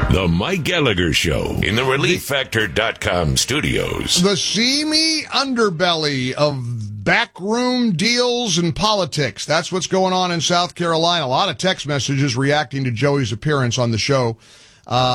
The Mike Gallagher Show in the ReliefFactor.com studios. The seamy underbelly of backroom deals and politics. That's what's going on in South Carolina. A lot of text messages reacting to Joey's appearance on the show.